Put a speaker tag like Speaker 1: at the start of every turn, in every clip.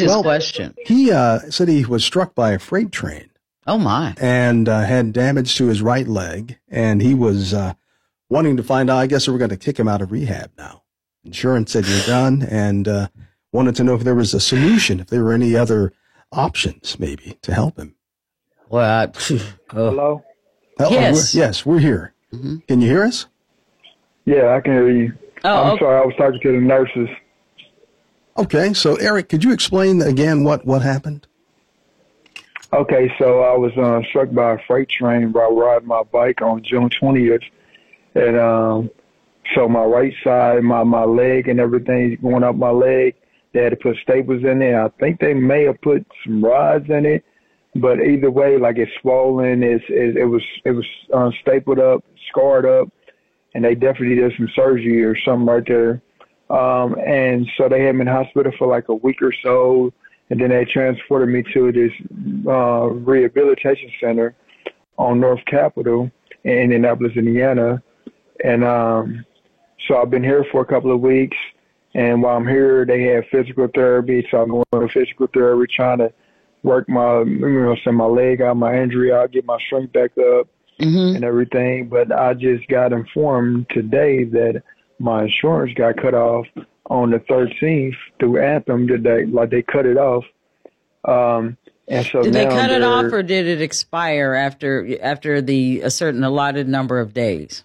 Speaker 1: his question?
Speaker 2: He said he was struck by a freight train.
Speaker 1: Oh, my.
Speaker 2: And had damage to his right leg. And he was wanting to find out, I guess they were going to kick him out of rehab now. Insurance said you're done, and wanted to know if there was a solution, if there were any other options maybe to help him.
Speaker 1: Well,
Speaker 3: Hello?
Speaker 1: Yes.
Speaker 2: We're here. Mm-hmm. Can you hear us?
Speaker 3: Yeah, I can hear you. I'm sorry, I was talking to the nurses.
Speaker 2: Okay, so Eric, could you explain again what happened?
Speaker 3: Okay, so I was struck by a freight train while riding my bike on June 20th. And so my right side, my leg and everything going up my leg, they had to put staples in there. I think they may have put some rods in it, but either way, like it's swollen, it was stapled up, scarred up, and they definitely did some surgery or something right there. And so they had me in the hospital for like a week or so, and then they transported me to this rehabilitation center on North Capitol in Indianapolis, Indiana. And so I've been here for a couple of weeks, and while I'm here, they have physical therapy. So I'm going to physical therapy, trying to work my leg out, my injury out, get my strength back up, and everything. But I just got informed today that my insurance got cut off on the 13th through Anthem. They cut it off. And so
Speaker 1: did they cut it off, or did it expire after a certain allotted number of days?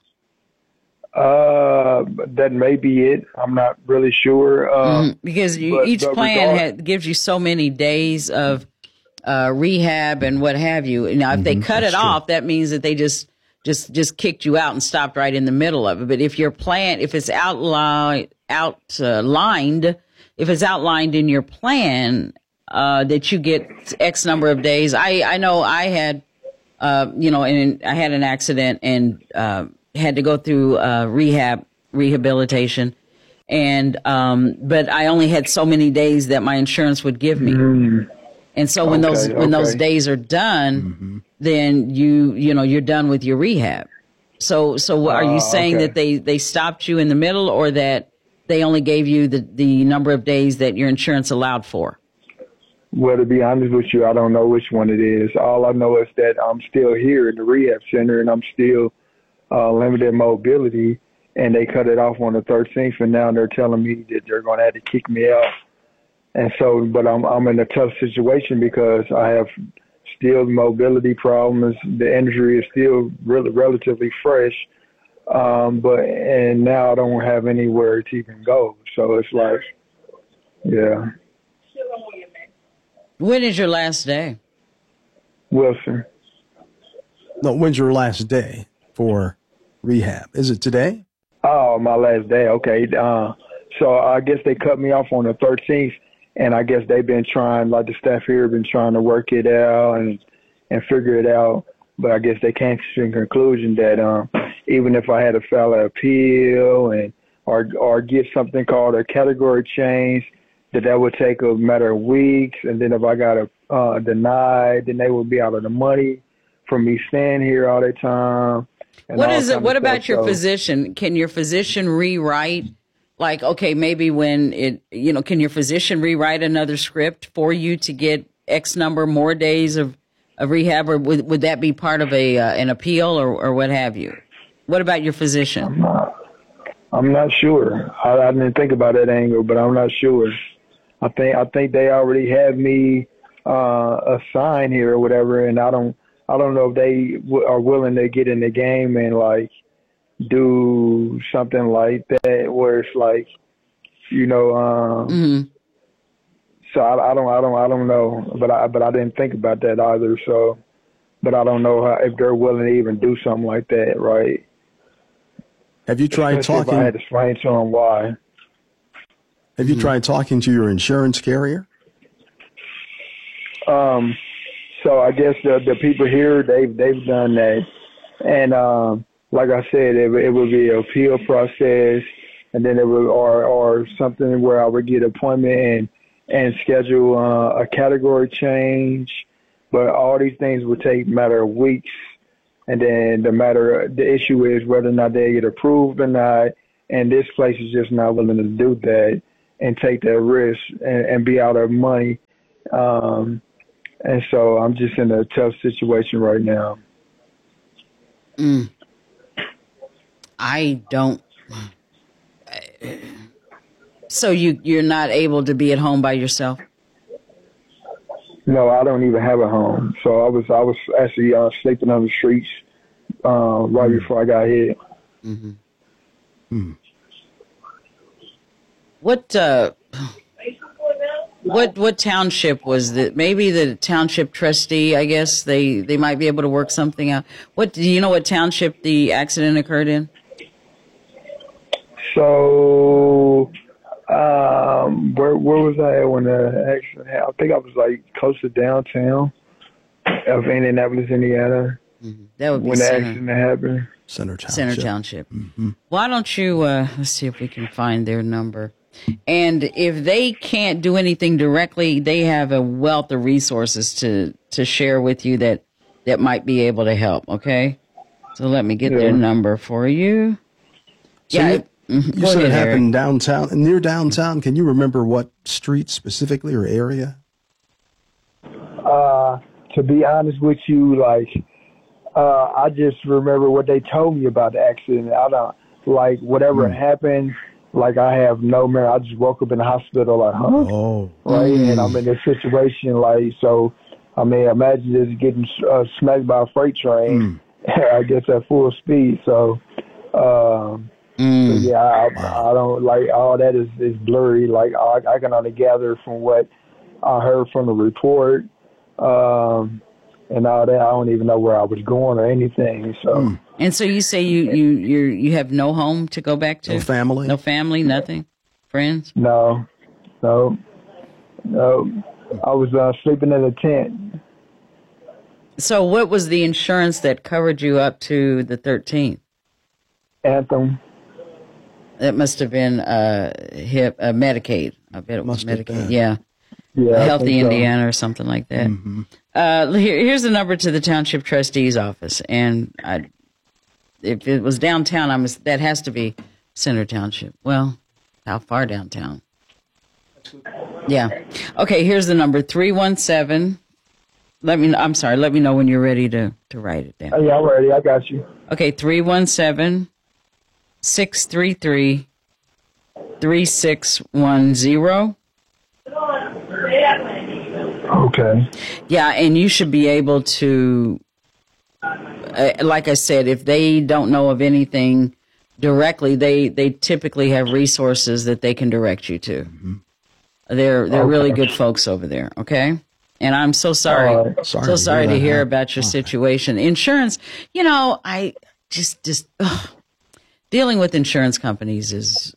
Speaker 3: That may be it. I'm not really sure.
Speaker 1: Because each plan gives you so many days of rehab and what have you. Now, if they cut it off, that means that they just kicked you out and stopped right in the middle of it. But if your plan, if it's outlined in your plan, that you get X number of days. I know I had, and I had an accident and had to go through rehabilitation, and but I only had so many days that my insurance would give me. And so when those days are done, then you're done with your rehab. So are you saying that they stopped you in the middle, or that they only gave you the number of days that your insurance allowed for?
Speaker 3: Well, to be honest with you, I don't know which one it is. All I know is that I'm still here in the rehab center, and I'm still limited mobility, and they cut it off on the 13th, and now they're telling me that they're going to have to kick me out. And so, but I'm in a tough situation because I have still mobility problems. The injury is still relatively fresh, and now I don't have anywhere to even go. So it's like, yeah.
Speaker 1: When is your last day?
Speaker 3: Wilson.
Speaker 2: No, when's your last day for rehab? Is it today?
Speaker 3: Oh, my last day. Okay. So I guess they cut me off on the 13th. And I guess they've been trying, like the staff here have been trying to work it out and figure it out. But I guess they came to the conclusion that even if I had to file an appeal or get something called a category change, that would take a matter of weeks. And then if I got denied, then they would be out of the money for me staying here all the time.
Speaker 1: What about your physician? Can your physician rewrite? Like, okay, maybe when can your physician rewrite another script for you to get X number more days of rehab, or would that be part of an appeal or what have you? What about your physician?
Speaker 3: I'm not sure. I didn't think about that angle, but I'm not sure. I think they already have me assigned here or whatever, and I don't know if they are willing to get in the game and like do something like that where it's like, so I don't know, but I didn't think about that either. So, but I don't know if they're willing to even do something like that, right?
Speaker 2: Have you tried talking?
Speaker 3: If I had to explain to them why.
Speaker 2: Have you tried talking to your insurance carrier?
Speaker 3: So I guess the people here, they've done that, and like I said, it would be an appeal process, and then it would or something where I would get an appointment and schedule a category change. But all these things would take a matter of weeks, and then the issue is whether or not they get approved or not. And this place is just not willing to do that and take that risk and be out of money And so I'm just in a tough situation right now.
Speaker 1: I don't. So you're not able to be at home by yourself?
Speaker 3: No, I don't even have a home. So I was actually sleeping on the streets right before I got hit.
Speaker 1: What township was that? Maybe the township trustee, I guess they might be able to work something out. Do you know what township the accident occurred in?
Speaker 3: So, where was I at when the accident happened? I think I was like close to downtown of Indianapolis, Indiana.
Speaker 1: That would be
Speaker 3: when the accident happened.
Speaker 2: Center Township.
Speaker 1: Center Township. Why don't you, let's see if we can find their number. And if they can't do anything directly, they have a wealth of resources to share with you that might be able to help, okay? So let me get their number for you.
Speaker 2: So you said it happened downtown, near downtown. Can you remember what street specifically or area?
Speaker 3: To be honest with you, I just remember what they told me about the accident. I don't, whatever happened, I have no memory. I just woke up in the hospital right? And I'm in this situation, so, I mean, imagine just getting smacked by a freight train, I guess at full speed. So, I don't, all that is blurry. I can only gather from what I heard from the report, and all that. I don't even know where I was going or anything. So,
Speaker 1: and so you say you have no home to go back to?
Speaker 2: No family,
Speaker 1: nothing, friends?
Speaker 3: No. I was sleeping in a tent.
Speaker 1: So, what was the insurance that covered you up to the 13th?
Speaker 3: Anthem.
Speaker 1: That must have been Medicaid. I bet it was Medicaid. Yeah, Healthy Indiana or something like that. Here's the number to the township trustee's office, and if it was downtown, that has to be Center Township. Well, how far downtown? Yeah. Okay. Here's the number: 317. Let me know when you're ready to write it down.
Speaker 3: Yeah, I'm ready. I got you.
Speaker 1: Okay. 317-633-3610.
Speaker 3: Okay.
Speaker 1: Yeah, and you should be able to, like I said, if they don't know of anything directly, they typically have resources that they can direct you to. They're really good folks over there, okay? And I'm so sorry. Sorry to hear about your situation. Insurance, I just dealing with insurance companies is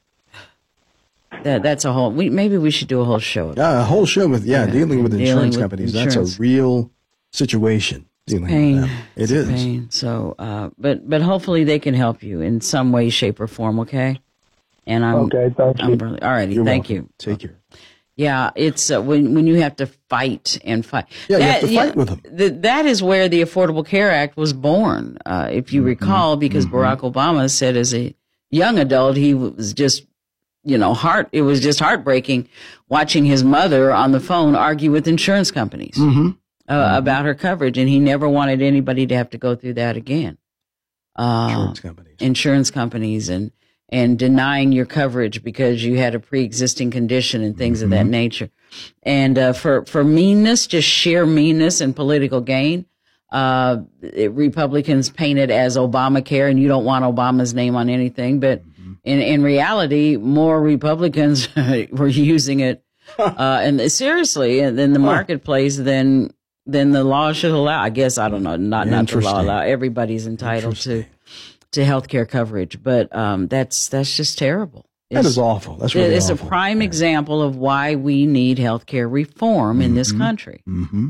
Speaker 1: that's a whole. Maybe we should do a whole show.
Speaker 2: A whole show with dealing with insurance companies. That's a real situation.
Speaker 1: Pain.
Speaker 2: It is
Speaker 1: pain. So, but hopefully they can help you in some way, shape, or form. Okay. And
Speaker 3: okay. Thank you.
Speaker 1: Really, all righty. Thank you.
Speaker 2: Take care.
Speaker 1: Yeah, it's when you have to fight and fight.
Speaker 2: Yeah, you have to fight with them.
Speaker 1: That is where the Affordable Care Act was born, if you recall, because Barack Obama said as a young adult he was just, it was just heartbreaking watching his mother on the phone argue with insurance companies about her coverage, and he never wanted anybody to have to go through that again. Insurance companies and denying your coverage because you had a pre-existing condition and things of that nature. And for meanness, just sheer meanness and political gain, Republicans paint it as Obamacare, and you don't want Obama's name on anything. But in reality, more Republicans were using it and seriously in the marketplace than the law should allow. I guess, I don't know, not the law allow. Everybody's entitled to health care coverage, but that's just terrible.
Speaker 2: That is awful. That's really
Speaker 1: awful.
Speaker 2: It's
Speaker 1: a prime example of why we need health care reform in this country.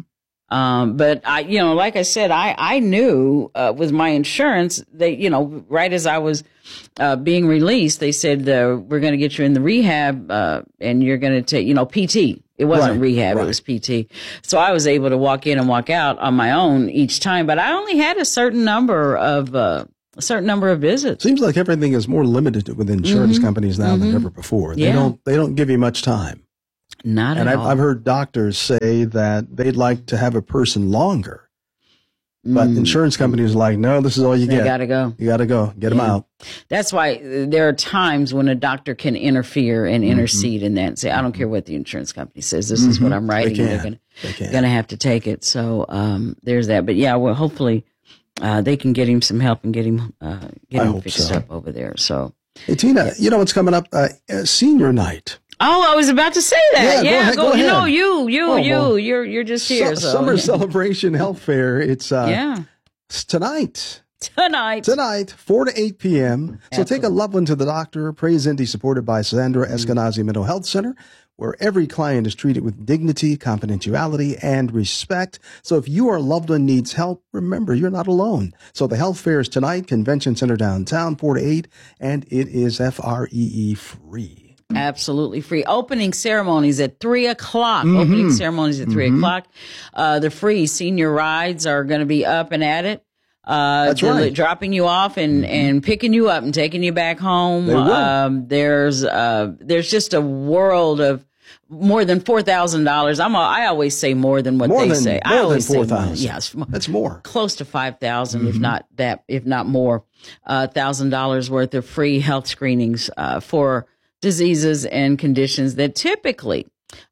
Speaker 1: But like I said, I knew with my insurance, they, right as I was being released, they said we're going to get you in the rehab and you're going to take, PT. It wasn't rehab, it was PT. So I was able to walk in and walk out on my own each time, but I only had a certain number of visits.
Speaker 2: Seems like everything is more limited with insurance companies now than ever before. They don't give you much time.
Speaker 1: Not at all.
Speaker 2: And I've heard doctors say that they'd like to have a person longer. But insurance companies are like, no, this is all you get.
Speaker 1: You got to go.
Speaker 2: You got to go. Get them out.
Speaker 1: That's why there are times when a doctor can interfere and intercede in that and say, I don't care what the insurance company says. This is what I'm writing. They're going to have to take it. So there's that. But yeah, well, hopefully they can get him some help and get him fixed up over there. So,
Speaker 2: hey, Tina, you know what's coming up? Senior night.
Speaker 1: Oh, I was about to say that.
Speaker 2: Yeah, go ahead.
Speaker 1: You know, you're just here.
Speaker 2: Summer Celebration Health Fair. It's tonight. Tonight, 4 to 8 p.m. So take a loved one to the doctor. Praise Indy, supported by Sandra Eskenazi Mental Health Center, where every client is treated with dignity, confidentiality, and respect. So if your loved one needs help, remember, you're not alone. So the health fair is tonight, Convention Center downtown, 4 to 8, and it is FREE free.
Speaker 1: Absolutely free. Opening ceremonies at 3 o'clock. Opening ceremonies at 3 o'clock. The free senior rides are going to be up and at it.
Speaker 2: That's right.
Speaker 1: Dropping you off and picking you up and taking you back home. There's just a world of more than $4,000. I always say more than what they say. I always say
Speaker 2: 4,000.
Speaker 1: Yes,
Speaker 2: that's more.
Speaker 1: Close to 5,000, if not more. $1,000 worth of free health screenings for diseases and conditions that typically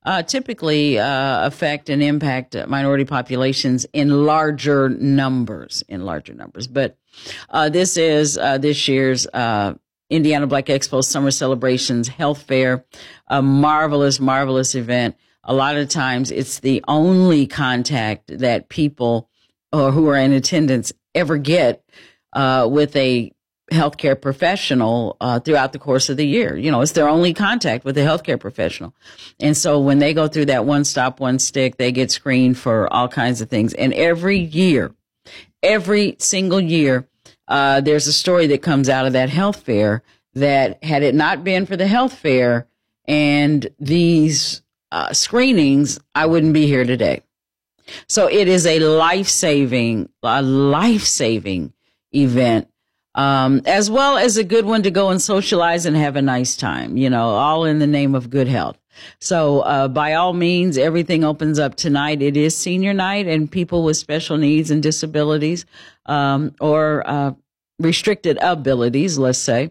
Speaker 1: affect and impact minority populations in larger numbers. But this is this year's Indiana Black Expo Summer Celebrations Health Fair, a marvelous event. A lot of times it's the only contact that people who are in attendance ever get with a healthcare professional throughout the course of the year. You know, it's their only contact with a healthcare professional. And so when they go through that one stop, one stick, they get screened for all kinds of things. And every single year, there's a story that comes out of that health fair that had it not been for the health fair and these screenings, I wouldn't be here today. So it is a life-saving event. As well as a good one to go and socialize and have a nice time, you know, all in the name of good health. So, by all means, everything opens up tonight. It is senior night, and people with special needs and disabilities, or restricted abilities, let's say.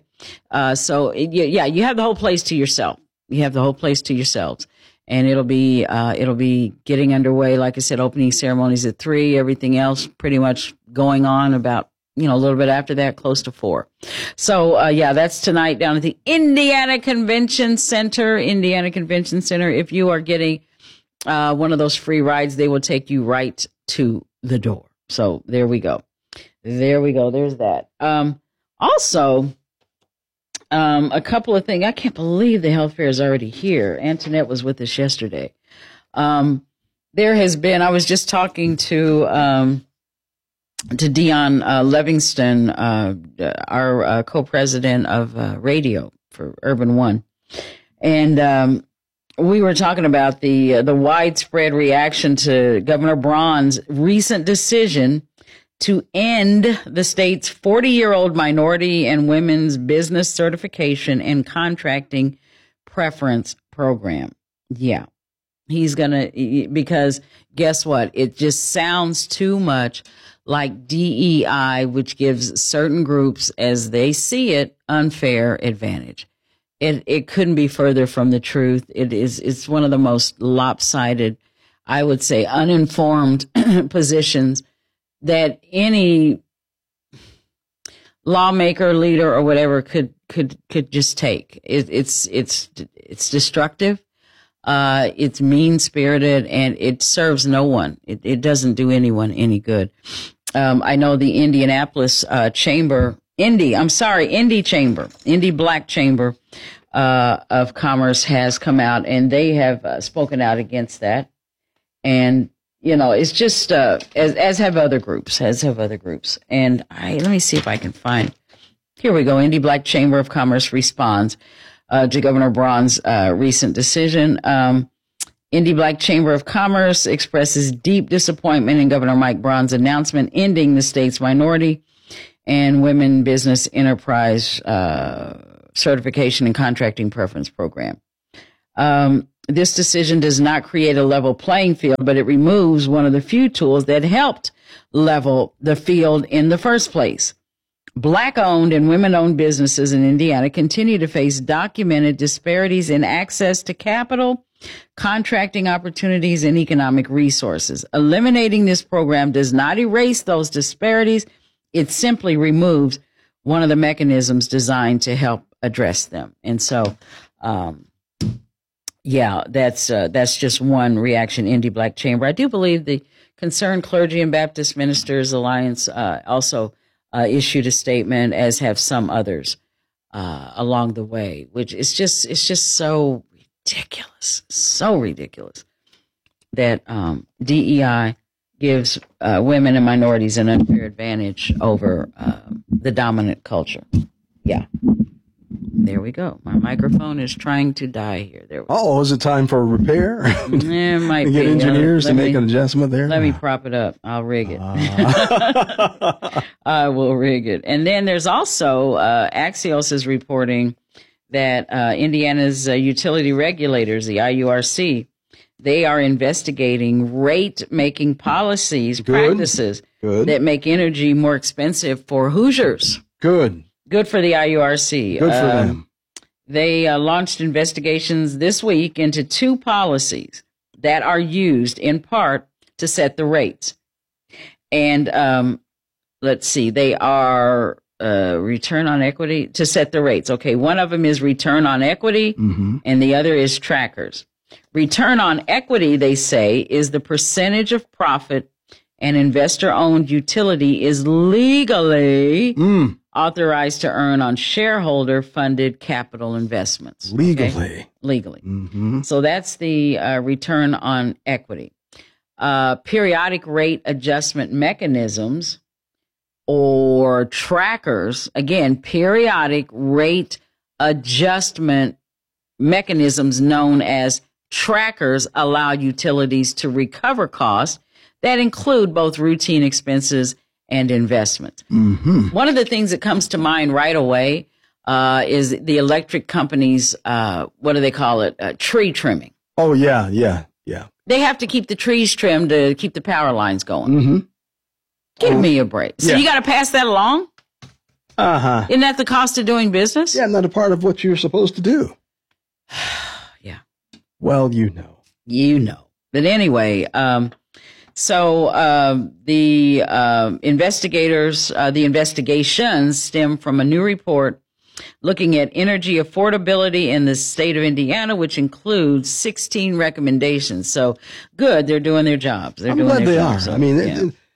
Speaker 1: You have the whole place to yourself. You have the whole place to yourselves. And it'll be getting underway. Like I said, opening ceremonies at 3, everything else pretty much going on about, a little bit after that, close to 4. So, that's tonight down at the Indiana Convention Center. If you are getting one of those free rides, they will take you right to the door. So there we go. There's that. Also, a couple of things. I can't believe the health fair is already here. Antoinette was with us yesterday. There has been, I was just talking to Dion Livingston, our co-president of radio for Urban One. And we were talking about the widespread reaction to Governor Braun's recent decision to end the state's 40-year-old minority and women's business certification and contracting preference program. Yeah. He's because guess what? It just sounds too much like DEI, which gives certain groups, as they see it, unfair advantage. It couldn't be further from the truth. It's one of the most lopsided, I would say, uninformed positions that any lawmaker, leader, or whatever could just take. It's destructive. It's mean-spirited, and it serves no one. It doesn't do anyone any good. I know the Indianapolis Indy Black Chamber of Commerce has come out, and they have spoken out against that. And, it's just, as have other groups, And let me see if I can find, here we go. Indy Black Chamber of Commerce responds to Governor Braun's recent decision. Indy Black Chamber of Commerce expresses deep disappointment in Governor Mike Braun's announcement ending the state's minority and women business enterprise certification and contracting preference program. This decision does not create a level playing field, but it removes one of the few tools that helped level the field in the first place. Black-owned and women-owned businesses in Indiana continue to face documented disparities in access to capital, contracting opportunities, and economic resources. Eliminating this program does not erase those disparities. It simply removes one of the mechanisms designed to help address them. And so, that's just one reaction, Indy Black Chamber. I do believe the Concerned Clergy and Baptist Ministers Alliance also issued a statement, as have some others along the way, which is just so ridiculous that DEI gives women and minorities an unfair advantage over the dominant culture. Yeah. There we go. My microphone is trying to die here. There we go.
Speaker 2: Is it time for a repair?
Speaker 1: It might
Speaker 2: get
Speaker 1: be.
Speaker 2: Engineers to make an adjustment there?
Speaker 1: Let me prop it up. I'll rig it. I will rig it. And then there's also Axios is reporting that Indiana's utility regulators, the IURC, they are investigating rate-making practices that make energy more expensive for Hoosiers. Good for the IURC.
Speaker 2: Good for them.
Speaker 1: They launched investigations this week into two policies that are used in part to set the rates. And let's see, they are return on equity to set the rates. Okay, one of them is return on equity, and the other is trackers. Return on equity, they say, is the percentage of profit an investor-owned utility is legally authorized to earn on shareholder-funded capital investments.
Speaker 2: Legally.
Speaker 1: Mm-hmm. So that's the return on equity. Periodic rate adjustment mechanisms or trackers, again, periodic rate adjustment mechanisms known as trackers allow utilities to recover costs that include both routine expenses and investments. One of the things that comes to mind right away is the electric companies, what do they call it? Tree trimming.
Speaker 2: Oh, yeah.
Speaker 1: They have to keep the trees trimmed to keep the power lines going. Give me a break. So you got to pass that along? Isn't that the cost of doing business?
Speaker 2: Yeah, not a part of what you're supposed to do.
Speaker 1: Yeah.
Speaker 2: Well, you know.
Speaker 1: But anyway, so the investigations stem from a new report looking at energy affordability in the state of Indiana, which includes 16 recommendations. So good, they're doing their jobs.
Speaker 2: I'm glad they are.
Speaker 1: So,
Speaker 2: I mean,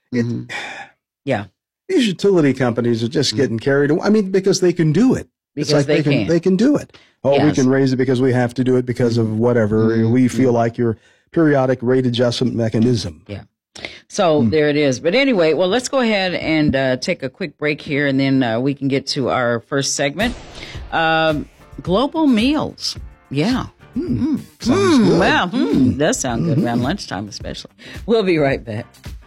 Speaker 2: these utility companies are just getting carried away. I mean, because they can do it.
Speaker 1: Because they
Speaker 2: can do it. We can raise it because we have to do it because of whatever we feel like your periodic rate adjustment mechanism.
Speaker 1: Yeah. So there it is. But anyway, well, let's go ahead and take a quick break here, and then we can get to our first segment. Global meals. Yeah.
Speaker 2: Sounds good.
Speaker 1: Wow. Does sound good around lunchtime, especially. We'll be right back.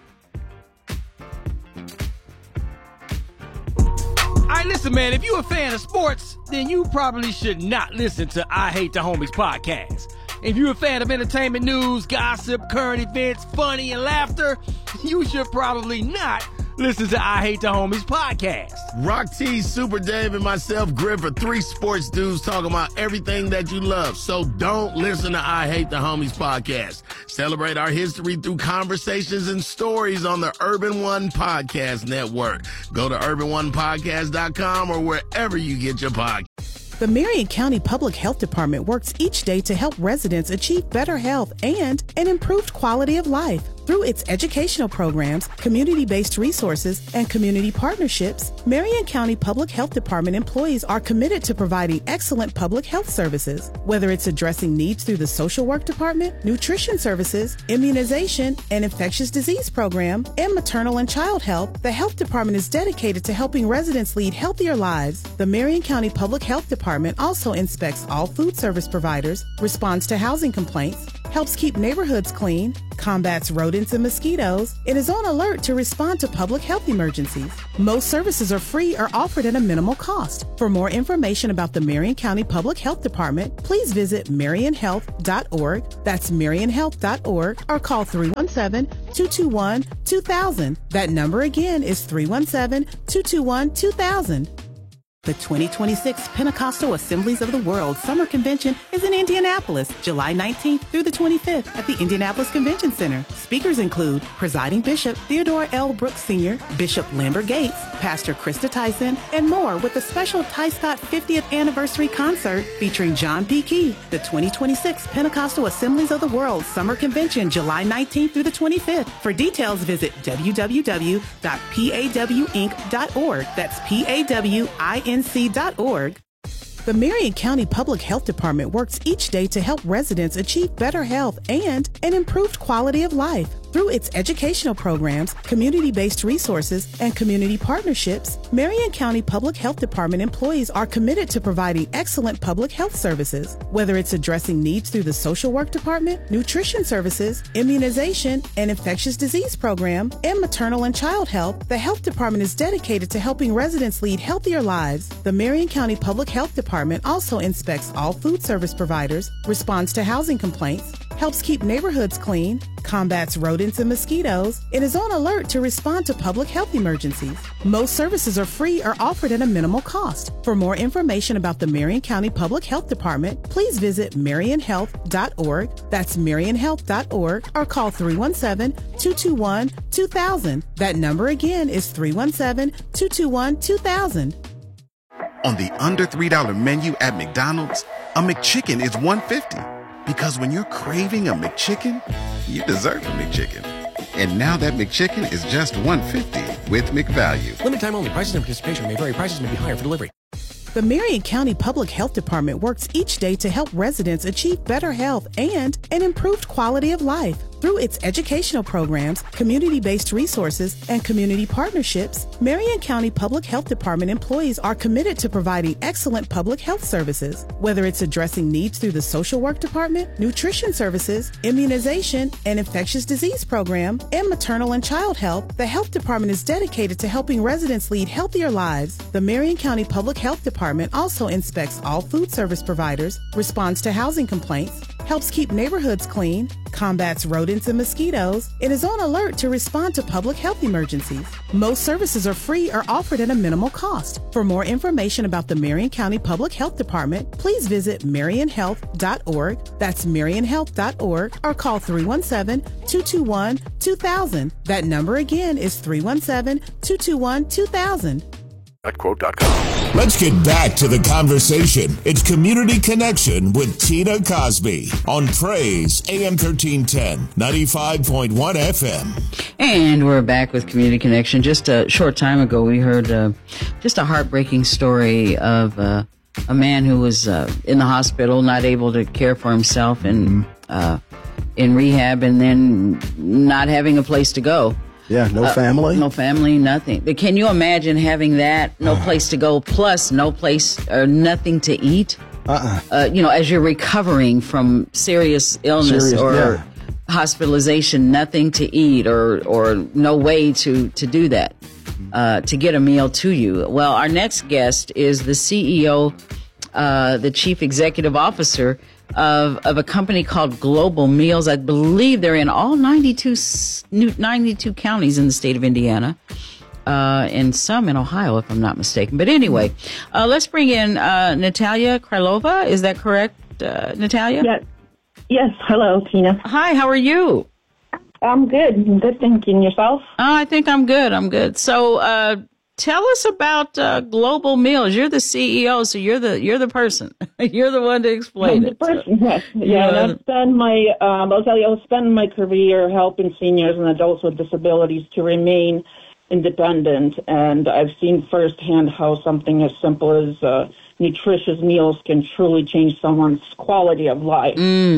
Speaker 4: All right, listen, man, if you're a fan of sports, then you probably should not listen to I Hate the Homies podcast. If you're a fan of entertainment news, gossip, current events, funny, and laughter, you should probably not listen to I Hate the Homies podcast.
Speaker 5: Rock T, Super Dave, and myself, Griff, are three sports dudes talking about everything that you love. So don't listen to I Hate the Homies podcast. Celebrate our history through conversations and stories on the Urban One Podcast Network. Go to urbanonepodcast.com or wherever you get your podcast.
Speaker 6: The Marion County Public Health Department works each day to help residents achieve better health and an improved quality of life. Through its educational programs, community-based resources, and community partnerships, Marion County Public Health Department employees are committed to providing excellent public health services. Whether it's addressing needs through the social work department, nutrition services, immunization, an infectious disease program, and maternal and child health, the health department is dedicated to helping residents lead healthier lives. The Marion County Public Health Department also inspects all food service providers, responds to housing complaints, helps keep neighborhoods clean, combats rodent rodents, and mosquitoes, and is on alert to respond to public health emergencies. Most services are free or offered at a minimal cost. For more information about the Marion County Public Health Department, please visit marionhealth.org. That's marionhealth.org, or call 317-221-2000. That number again is 317-221-2000. The 2026 Pentecostal Assemblies of the World Summer Convention is in Indianapolis, July 19th through the 25th at the Indianapolis Convention Center. Speakers include Presiding Bishop Theodore L. Brooks Sr., Bishop Lambert Gates, Pastor Krista Tyson, and more, with a special Ty Scott 50th Anniversary Concert featuring John P. Key. The 2026 Pentecostal Assemblies of the World Summer Convention, July 19th through the 25th. For details, visit www.pawinc.org. That's PAWINC.org. The Marion County Public Health Department works each day to help residents achieve better health and an improved quality of life. Through its educational programs, community-based resources, and community partnerships, Marion County Public Health Department employees are committed to providing excellent public health services. Whether it's addressing needs through the social work department, nutrition services, immunization, and infectious disease program, and maternal and child health, the health department is dedicated to helping residents lead healthier lives. The Marion County Public Health Department also inspects all food service providers, responds to housing complaints, helps keep neighborhoods clean, combats rodents and mosquitoes, and is on alert to respond to public health emergencies. Most services are free or offered at a minimal cost. For more information about the Marion County Public Health Department, please visit marionhealth.org. That's marionhealth.org, or call 317-221-2000. That number again is 317-221-2000.
Speaker 7: On the under $3 menu at McDonald's, a McChicken is $1.50. Because when you're craving a McChicken, you deserve a McChicken. And now that McChicken is just $1.50 with McValue.
Speaker 4: Limited time only. Prices and participation may vary. Prices may be higher for delivery.
Speaker 6: The Marion County Public Health Department works each day to help residents achieve better health and an improved quality of life. Through its educational programs, community-based resources, and community partnerships, Marion County Public Health Department employees are committed to providing excellent public health services. Whether it's addressing needs through the social work department, nutrition services, immunization, and infectious disease program, and maternal and child health, the health department is dedicated to helping residents lead healthier lives. The Marion County Public Health Department also inspects all food service providers, responds to housing complaints, helps keep neighborhoods clean, combats rodents and mosquitoes, and is on alert to respond to public health emergencies. Most services are free or offered at a minimal cost. For more information about the Marion County Public Health Department, please visit marionhealth.org. That's marionhealth.org, or call 317-221-2000. That number again is 317-221-2000.
Speaker 8: Let's get back to the conversation. It's Community Connection with Tina Cosby on Praise AM 1310, 95.1 FM.
Speaker 1: And we're back with Community Connection. Just a short time ago, we heard just a heartbreaking story of a man who was in the hospital, not able to care for himself, and in rehab, and then not having a place to go.
Speaker 2: Yeah, no family.
Speaker 1: No family, nothing. But can you imagine having that? No place to go, plus no place or nothing to eat? As you're recovering from serious illness or hospitalization, nothing to eat or no way to do that, to get a meal to you. Well, our next guest is the CEO, the Chief Executive Officer of a company called Global Meals. I believe they're in all 92 counties in the state of Indiana, and some in Ohio, if I'm not mistaken. But anyway, let's bring in Natalia Krylova. Is that correct, Natalia?
Speaker 9: Yes. Hello, Tina.
Speaker 1: Hi, how are you?
Speaker 9: I'm good. I'm good, thanking yourself.
Speaker 1: I think I'm good. So, tell us about Global Meals. You're the CEO, so you're the person. You're the one to explain it.
Speaker 9: Person, yes. Yeah, and I've spent I'll spend my career helping seniors and adults with disabilities to remain independent. And I've seen firsthand how something as simple as nutritious meals can truly change someone's quality of life.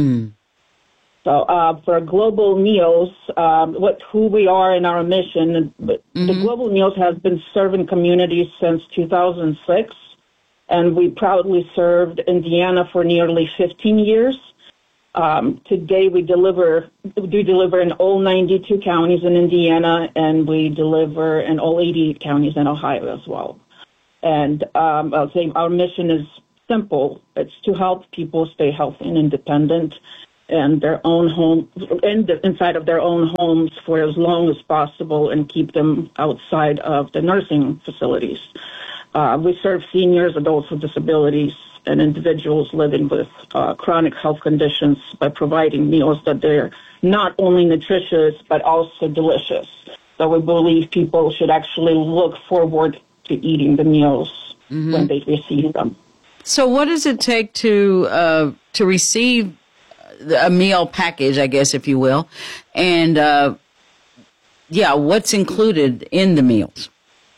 Speaker 9: So for Global Meals, who we are and our mission, the Global Meals has been serving communities since 2006, and we proudly served Indiana for nearly 15 years. Today we deliver in all 92 counties in Indiana, and we deliver in all 88 counties in Ohio as well. And I'll say our mission is simple. It's to help people stay healthy and independent in their own home, inside of their own homes for as long as possible, and keep them outside of the nursing facilities. We serve seniors, adults with disabilities, and individuals living with chronic health conditions by providing meals that they're not only nutritious but also delicious. So we believe people should actually look forward to eating the meals when they receive them.
Speaker 1: So what does it take to receive a meal package, I guess, if you will? And, what's included in the meals?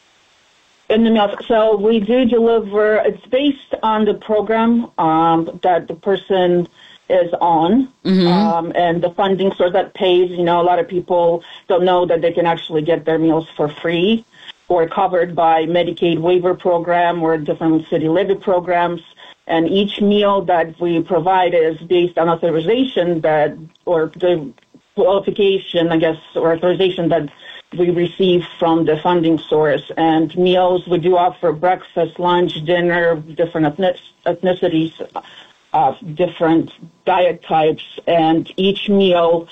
Speaker 9: In the meals, so we do deliver, it's based on the program that the person is on, and the funding source that pays. A lot of people don't know that they can actually get their meals for free or covered by Medicaid waiver program or different city levy programs. And each meal that we provide is based on authorization or the qualification, I guess, or authorization that we receive from the funding source. And meals, we do offer breakfast, lunch, dinner, different ethnicities, different diet types, and each meal,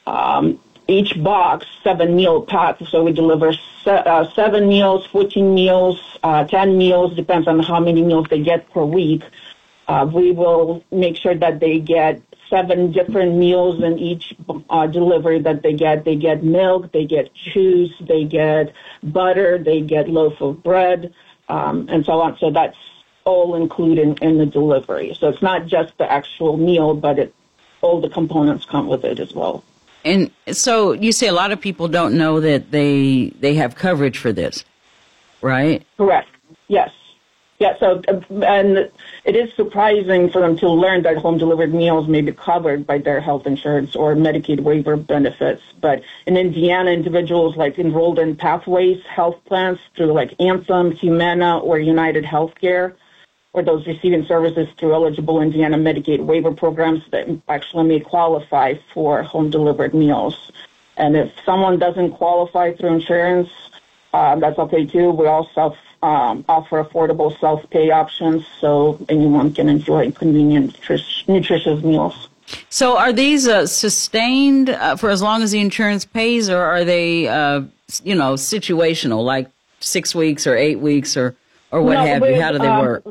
Speaker 9: each box, 7 meal packs. So we deliver 7 meals, 14 meals, 10 meals, depends on how many meals they get per week. We will make sure that they get 7 different meals in each delivery that they get. They get milk, they get cheese, they get butter, they get loaf of bread, and so on. So that's all included in the delivery. So it's not just the actual meal, but all the components come with it as well.
Speaker 1: And so you say a lot of people don't know that they have coverage for this, right?
Speaker 9: Correct. Yes. Yeah, so, and it is surprising for them to learn that home-delivered meals may be covered by their health insurance or Medicaid waiver benefits. But in Indiana, individuals enrolled in Pathways health plans through Anthem, Humana, or United Healthcare, or those receiving services through eligible Indiana Medicaid waiver programs that actually may qualify for home-delivered meals. And if someone doesn't qualify through insurance, that's okay too. We also offer affordable self-pay options so anyone can enjoy convenient, nutritious meals.
Speaker 1: So are these sustained for as long as the insurance pays, or are they, situational, like 6 weeks or 8 weeks or what have you? How do they work?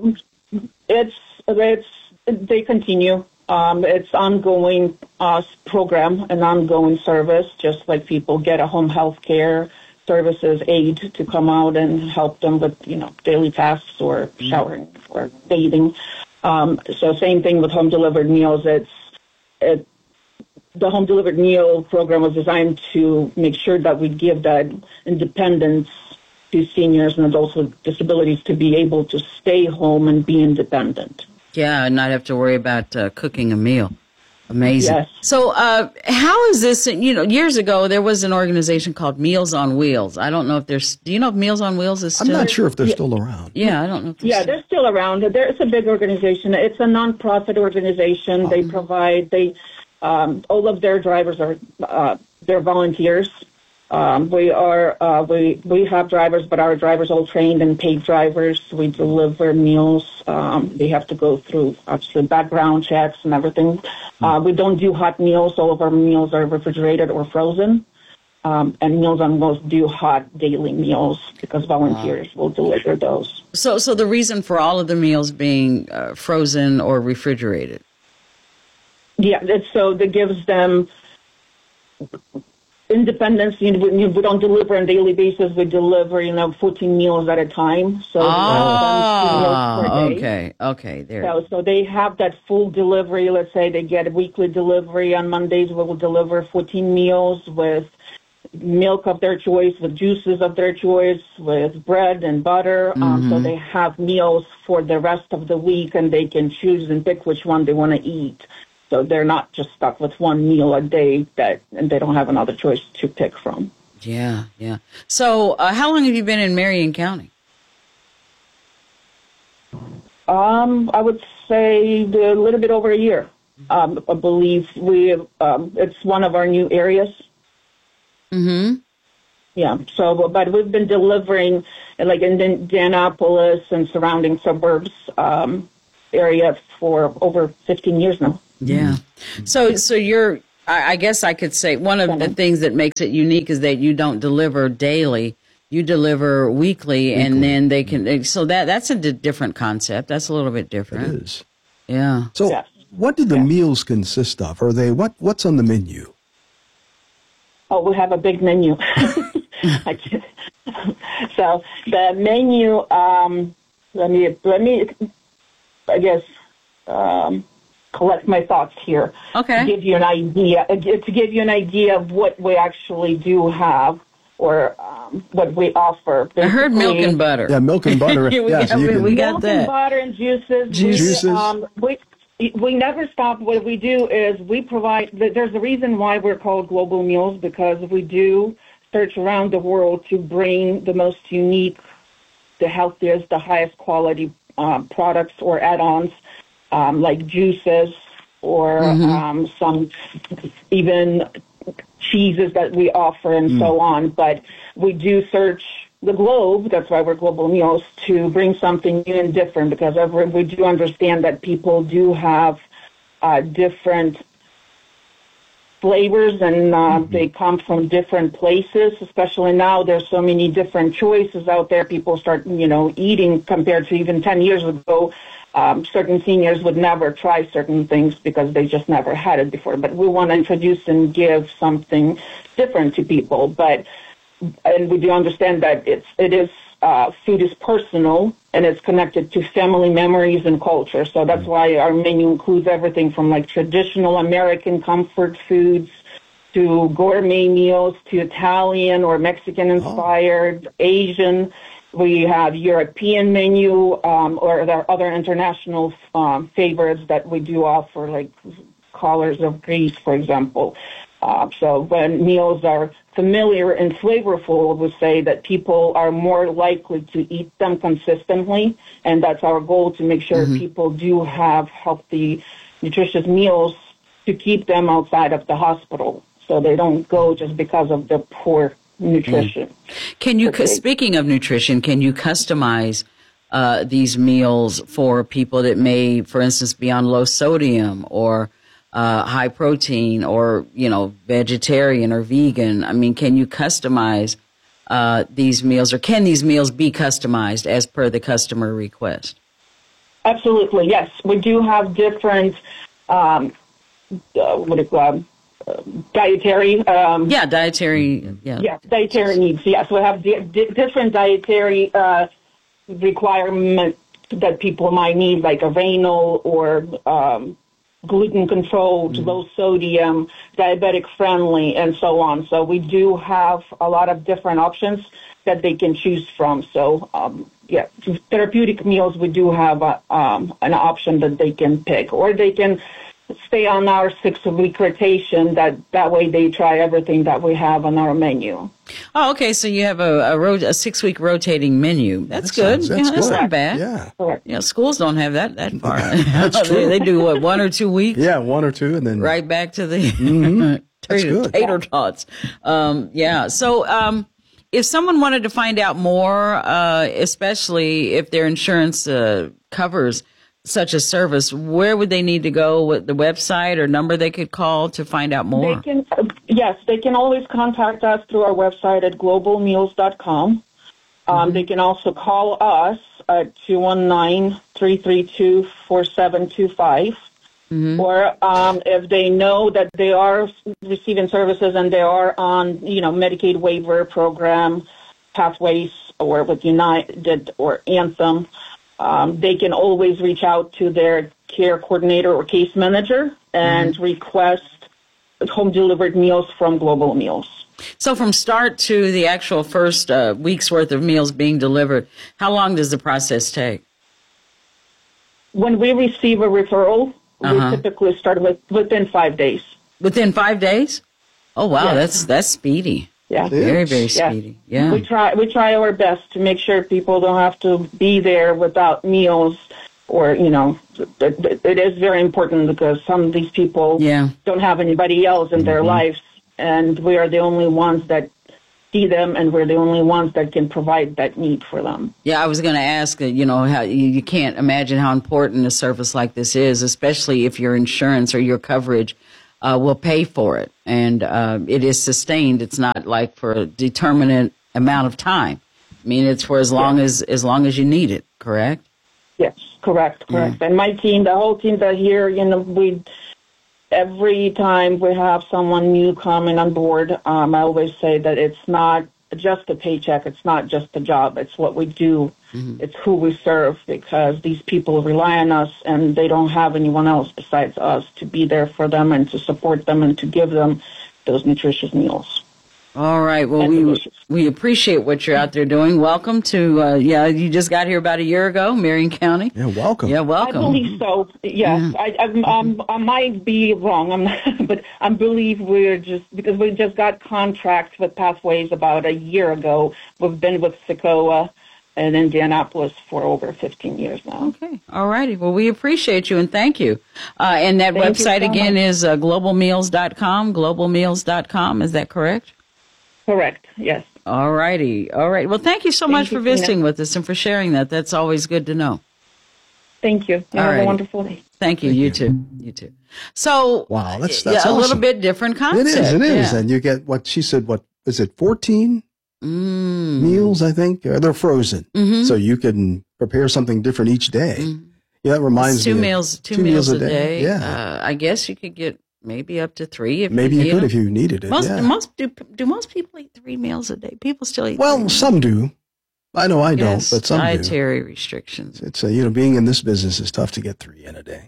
Speaker 9: They continue. It's ongoing program, an ongoing service, just like people get a home health care services aid to come out and help them with, daily tasks or showering or bathing. So same thing with home-delivered meals. The home-delivered meal program was designed to make sure that we give that independence to seniors and adults with disabilities to be able to stay home and be independent.
Speaker 1: Yeah, and not have to worry about cooking a meal. Amazing.
Speaker 9: Yes.
Speaker 1: So how is this, years ago there was an organization called Meals on Wheels. I don't know if do you know if Meals on Wheels is still?
Speaker 2: I'm not sure if they're still around.
Speaker 1: Yeah, I don't know.
Speaker 9: If they're still around. It's a big organization. It's a nonprofit organization. They provide, all of their drivers are, they're volunteers. We have drivers, but our drivers all trained and paid drivers. We deliver meals. They have to go through, obviously, background checks and everything. We don't do hot meals. All of our meals are refrigerated or frozen. And Meals on Wheels do hot daily meals because volunteers will deliver those.
Speaker 1: So the reason for all of the meals being frozen or refrigerated?
Speaker 9: Yeah, so that gives them independence. We don't deliver on a daily basis. We deliver, 14 meals at a time. So meals per day.
Speaker 1: Okay, there.
Speaker 9: So they have that full delivery. Let's say they get a weekly delivery on Mondays. We will deliver 14 meals with milk of their choice, with juices of their choice, with bread and butter. So they have meals for the rest of the week, and they can choose and pick which one they want to eat. So they're not just stuck with one meal a day and they don't have another choice to pick from.
Speaker 1: Yeah. So how long have you been in Marion County?
Speaker 9: I would say a little bit over a year. I believe it's one of our new areas.
Speaker 1: Mm-hmm.
Speaker 9: Yeah. So, but we've been delivering like in Indianapolis and surrounding suburbs area for over 15 years now.
Speaker 1: Yeah. So you're, I guess I could say one of the things that makes it unique is that you don't deliver daily. You deliver weekly. And then they can, so that's a different concept. That's a little bit different.
Speaker 2: It is.
Speaker 1: Yeah.
Speaker 2: So what do the meals consist of? Are they, what's on the menu?
Speaker 9: Oh, we have a big menu. So the menu, let me, I guess, collect my thoughts here.
Speaker 1: Okay.
Speaker 9: To give you an idea of what we actually do have or what we offer.
Speaker 1: I heard milk and butter.
Speaker 2: Yeah, milk and butter.
Speaker 1: we got that.
Speaker 9: Milk and butter and juices. We never stop. What we do is we provide, there's a reason why we're called Global Meals, because we do search around the world to bring the most unique, the healthiest, the highest quality products or add-ons like juices or some even cheeses that we offer and so on. But we do search the globe, that's why we're Global Meals, to bring something new and different, because we do understand that people do have different flavors and they come from different places, especially now there's so many different choices out there. People start, eating compared to even 10 years ago. Certain seniors would never try certain things because they just never had it before. But we want to introduce and give something different to people. And we do understand that food is personal and it's connected to family memories and culture. So that's why our menu includes everything from like traditional American comfort foods to gourmet meals to Italian or Mexican inspired, Asian. We have European menu or there are other international favorites that we do offer, like collars of Greece, for example. So when meals are familiar and flavorful, we say that people are more likely to eat them consistently, and that's our goal, to make sure people do have healthy, nutritious meals to keep them outside of the hospital, so they don't go just because of the poor nutrition.
Speaker 1: Can you, speaking of nutrition, can you customize these meals for people that may, for instance, be on low sodium or high protein or, vegetarian or vegan? I mean, can you customize these meals, or can these meals be customized as per the customer request?
Speaker 9: Absolutely, yes. We do have different, dietary. Dietary needs. Yes, we have different dietary requirements that people might need, like a renal or gluten controlled, low sodium, diabetic friendly, and so on. So we do have a lot of different options that they can choose from. So therapeutic meals, we do have an option that they can pick, or they can stay on our 6-week rotation. That way they try everything that we have on our menu.
Speaker 1: Oh, okay. So you have a 6-week rotating menu. That's good. That's not bad. Yeah. Schools don't have that far. That's true. They do what, 1 or 2 weeks?
Speaker 2: Yeah, 1 or 2, and then
Speaker 1: right back to the tater tots. So if someone wanted to find out more, especially if their insurance covers such a service, where would they need to go? With the website or number they could call to find out more?
Speaker 9: They can always contact us through our website at globalmeals.com. They can also call us at 219-332-4725. Or if they know that they are receiving services and they are on, Medicaid waiver program, Pathways, or with United or Anthem, they can always reach out to their care coordinator or case manager and request home delivered meals from Global Meals.
Speaker 1: So from start to the actual first week's worth of meals being delivered, how long does the process take?
Speaker 9: When we receive a referral, we typically start within 5 days.
Speaker 1: Within 5 days? Oh, wow,
Speaker 9: yes.
Speaker 1: That's speedy.
Speaker 9: Yeah.
Speaker 1: Very, very speedy. Yeah.
Speaker 9: We try our best to make sure people don't have to be there without meals or, it is very important because some of these people don't have anybody else in their lives, and we are the only ones that see them, and we're the only ones that can provide that need for them.
Speaker 1: Yeah, I was going to ask, how you can't imagine how important a service like this is, especially if your insurance or your coverage will pay for it, and it is sustained. It's not like for a determinate amount of time. I mean, it's for as long as you need it. Correct?
Speaker 9: Yes, correct. And my team, the whole team that here, every time we have someone new coming on board, I always say that it's not just a paycheck. It's not just a job. It's what we do. It's who we serve, because these people rely on us, and they don't have anyone else besides us to be there for them and to support them and to give them those nutritious meals.
Speaker 1: All right. Well, we appreciate what you're out there doing. Welcome to, you just got here about a year ago, Marion County.
Speaker 2: Yeah, welcome.
Speaker 1: Yeah, welcome.
Speaker 9: I believe so. Yes. Yeah. I might be wrong. I'm not, but I believe because we just got contracts with Pathways about a year ago. We've been with Sequoia in Indianapolis for over 15 years now.
Speaker 1: Okay. All righty. Well, we appreciate you and thank you. And that website again is globalmeals.com, globalmeals.com. Is that correct?
Speaker 9: Correct, yes.
Speaker 1: All righty. All right. Well, thank you so much for visiting with us and for sharing that. That's always good to know.
Speaker 9: Thank you. Have a wonderful day.
Speaker 1: Too. You too. So,
Speaker 2: wow, that's
Speaker 1: a
Speaker 2: awesome.
Speaker 1: Little bit different concept.
Speaker 2: It is. Yeah. And you get what she said, 14 meals, I think? They're frozen. So you can prepare something different each day. Yeah, that reminds me.
Speaker 1: Two meals a day. Yeah. I guess you could get maybe up to 3 if
Speaker 2: maybe
Speaker 1: you
Speaker 2: could if you needed it.
Speaker 1: Do most people eat 3 meals a day? People still eat.
Speaker 2: Well, some do. I know I don't, but some
Speaker 1: dietary
Speaker 2: do.
Speaker 1: restrictions.
Speaker 2: It's being in this business is tough to get 3 in a day.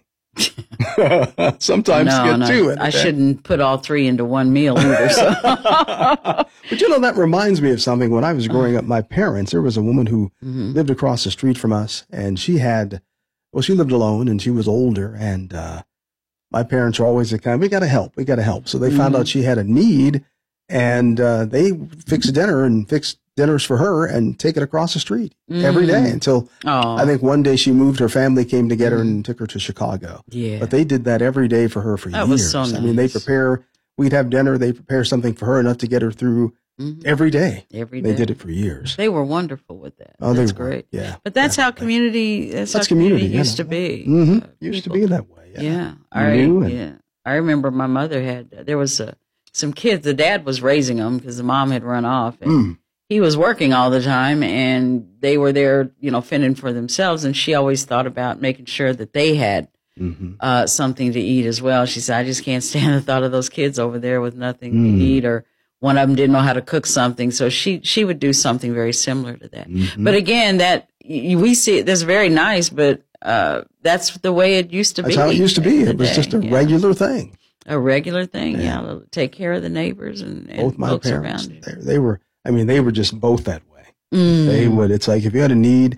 Speaker 2: Sometimes get 2 in a day.
Speaker 1: I shouldn't put all 3 into one meal either. So.
Speaker 2: But that reminds me of something. When I was growing up, my parents, there was a woman who lived across the street from us, and she lived alone, and she was older, and my parents are always the kind, we got to help. So they found out she had a need, and they fixed dinners for her and take it across the street every day until I think one day she moved, her family came to get her and took her to Chicago. Yeah. But they did that every day for her for years.
Speaker 1: Was so nice.
Speaker 2: I mean, we'd have dinner, they prepare something for her enough to get her through every day.
Speaker 1: Every day.
Speaker 2: They did it for years.
Speaker 1: They were wonderful with that.
Speaker 2: Oh,
Speaker 1: that's great.
Speaker 2: Yeah.
Speaker 1: But that's how community used to be.
Speaker 2: Used to be that way.
Speaker 1: Yeah. I remember my mother there was some kids, the dad was raising them because the mom had run off, and he was working all the time, and they were there, fending for themselves, and she always thought about making sure that they had something to eat as well. She said, I just can't stand the thought of those kids over there with nothing to eat, or one of them didn't know how to cook something, so she would do something very similar to that. But again, that we see it, that's very nice, but that's the way it used to be.
Speaker 2: That's how it used to be. It was just a regular thing.
Speaker 1: A regular thing, take care of the neighbors and
Speaker 2: both my
Speaker 1: folks
Speaker 2: parents,
Speaker 1: around you.
Speaker 2: They were just both that way. They would, it's like, if you had a need,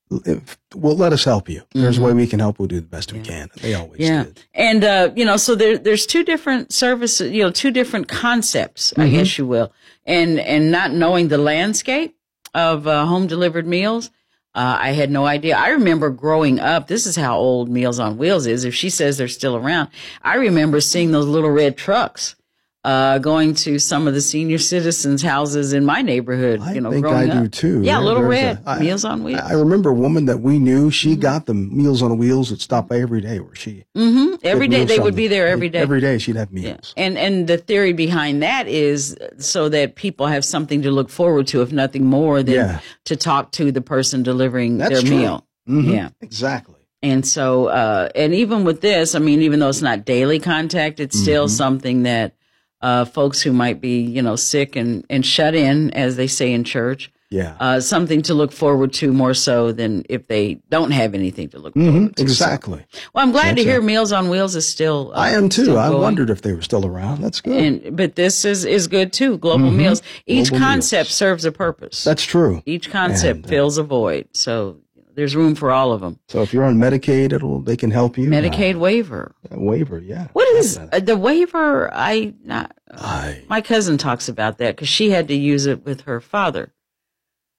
Speaker 2: let us help you. There's a way we can help. We'll do the best we can. They always did.
Speaker 1: And, so there's 2 different services, 2 different concepts, I guess you will. And not knowing the landscape of home delivered meals, I had no idea. I remember growing up, this is how old Meals on Wheels is. If she says they're still around, I remember seeing those little red trucks going to some of the senior citizens' houses in my neighborhood,
Speaker 2: I think
Speaker 1: growing
Speaker 2: I
Speaker 1: up.
Speaker 2: do too.
Speaker 1: Yeah, little red Meals on Wheels.
Speaker 2: I remember a woman that we knew, she got the Meals on Wheels that stopped by every day where she.
Speaker 1: Every day, they would be there every day.
Speaker 2: Every day she'd have meals.
Speaker 1: Yeah. And the theory behind that is so that people have something to look forward to, if nothing more than to talk to the person delivering their meal. Yeah.
Speaker 2: Exactly.
Speaker 1: And so, and even with this, I mean, even though it's not daily contact, it's still something that folks who might be, sick and shut in, as they say in church, something to look forward to more so than if they don't have anything to look forward to.
Speaker 2: Exactly.
Speaker 1: So, well, I'm glad to hear Meals on Wheels is still.
Speaker 2: I am too. I wondered if they were still around. That's good.
Speaker 1: But this is good too. Global Meals. Each concept serves a purpose.
Speaker 2: That's true.
Speaker 1: Each concept fills a void. So there's room for all of them.
Speaker 2: So if you're on Medicaid, they can help you.
Speaker 1: Medicaid waiver.
Speaker 2: Waiver, yeah.
Speaker 1: What is the waiver? My cousin talks about that because she had to use it with her father.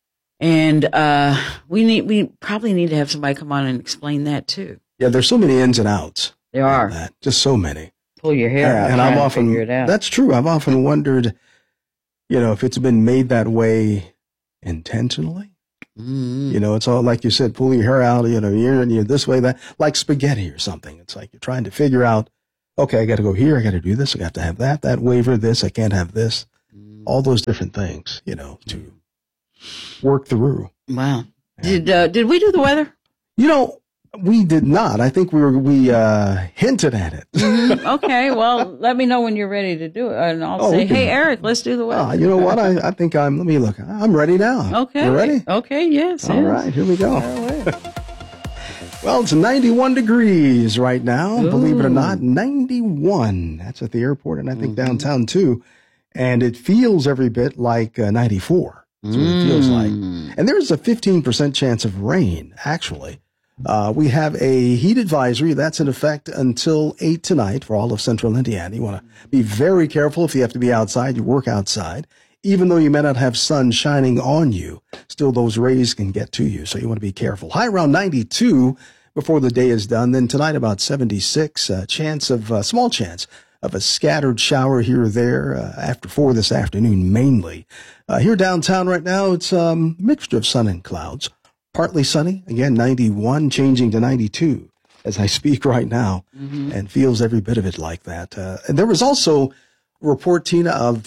Speaker 1: And we probably need to have somebody come on and explain that too.
Speaker 2: Yeah, there's so many ins and outs.
Speaker 1: There are.
Speaker 2: Just so many.
Speaker 1: Pull your hair out
Speaker 2: and I'm often
Speaker 1: figure it out.
Speaker 2: That's true. I've often wondered, if it's been made that way intentionally. Mm. It's all like you said, pull your hair out, you're this way, that, like spaghetti or something. It's like you're trying to figure out, okay, I got to go here, I got to do this, I got to have that waiver, this, I can't have this. All those different things, to work through.
Speaker 1: Wow. Yeah. Did we do the weather?
Speaker 2: We did not. I think we hinted at it.
Speaker 1: Mm-hmm. Okay. Well, let me know when you're ready to do it. And I'll say, hey, Eric, let's do the weather.
Speaker 2: You know what? I think let me look. I'm ready now.
Speaker 1: Okay.
Speaker 2: You ready?
Speaker 1: Okay. Yes.
Speaker 2: All right. Here we go. Well, it's 91 degrees right now. Ooh. Believe it or not, 91. That's at the airport and I think downtown too. And it feels every bit like 94. That's what it feels like. And there's a 15% chance of rain, actually. We have a heat advisory that's in effect until 8 tonight for all of central Indiana. You want to be very careful if you have to be outside, you work outside. Even though you may not have sun shining on you, still those rays can get to you. So you want to be careful. High around 92 before the day is done. Then tonight about 76, small chance of a scattered shower here or there after 4 this afternoon mainly. Here downtown right now, it's a mixture of sun and clouds. Partly sunny, again, 91, changing to 92 as I speak right now, and feels every bit of it like that. And there was also a report, Tina, of,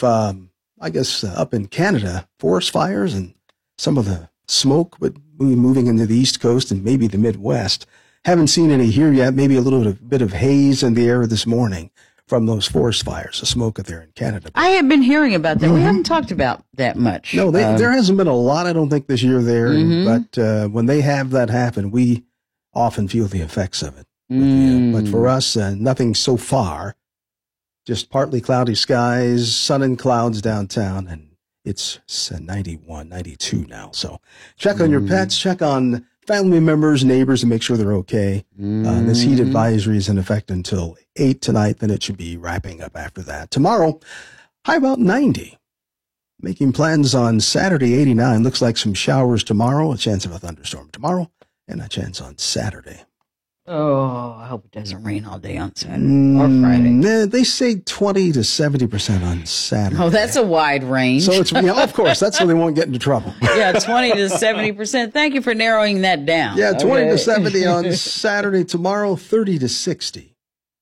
Speaker 2: up in Canada, forest fires and some of the smoke, but moving into the East Coast and maybe the Midwest. Haven't seen any here yet, maybe a little bit of haze in the air this morning from those forest fires, the smoke there in Canada.
Speaker 1: I have been hearing about that. We haven't talked about that much.
Speaker 2: No, there hasn't been a lot, I don't think, this year there. But when they have that happen, we often feel the effects of it. But for us, nothing so far. Just partly cloudy skies, sun and clouds downtown, and it's 91, 92 now. So check on your pets, check on family members, neighbors, and make sure they're okay. This heat advisory is in effect until 8 tonight, then it should be wrapping up after that. Tomorrow, high about 90. Making plans on Saturday, 89. Looks like some showers tomorrow, a chance of a thunderstorm tomorrow, and a chance on Saturday.
Speaker 1: Oh, I hope it doesn't rain all day on Saturday or Friday.
Speaker 2: They say 20 to 70% on Saturday.
Speaker 1: Oh, that's a wide range.
Speaker 2: So it's, of course, that's so they won't get into trouble.
Speaker 1: Yeah, 20 to 70%. Thank you for narrowing that down.
Speaker 2: Yeah, 20 to 70 on Saturday. Tomorrow, 30 to 60.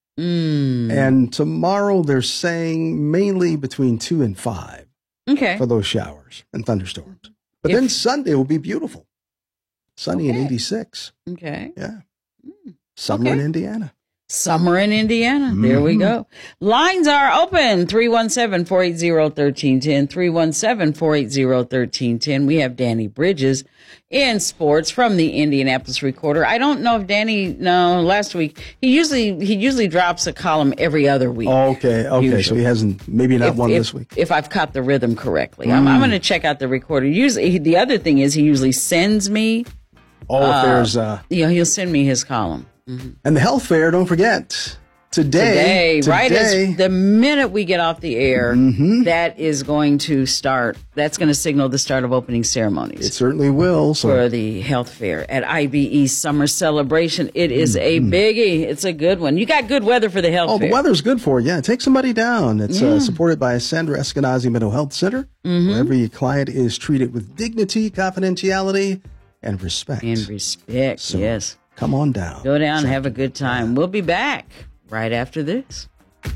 Speaker 2: And tomorrow they're saying mainly between 2 and 5.
Speaker 1: Okay.
Speaker 2: For those showers and thunderstorms. But then Sunday will be beautiful. Sunny and 86.
Speaker 1: Okay.
Speaker 2: Yeah. Summer in Indiana.
Speaker 1: Summer in Indiana. There we go. Lines are open. 317-480-1310. 317-480-1310. We have Danny Bridges in sports from the Indianapolis Recorder. I don't know if last week. He usually drops a column every other week.
Speaker 2: Okay. Usually. So he hasn't, maybe not one this week.
Speaker 1: If I've caught the rhythm correctly. I'm going to check out the Recorder. Usually, the other thing is he usually sends me.
Speaker 2: If there's
Speaker 1: he'll send me his column.
Speaker 2: And the health fair, don't forget, today,
Speaker 1: right as the minute we get off the air, that is going to start. That's going to signal the start of opening ceremonies.
Speaker 2: It certainly will.
Speaker 1: For the health fair at IBE Summer Celebration. It is a biggie. It's a good one. You got good weather for the health fair.
Speaker 2: Oh, the weather's good for it. Yeah, take somebody down. It's supported by Sandra Eskenazi Mental Health Center, where every client is treated with dignity, confidentiality, and respect. So
Speaker 1: yes.
Speaker 2: Come on down.
Speaker 1: Go down and have a good time. We'll be back right after this.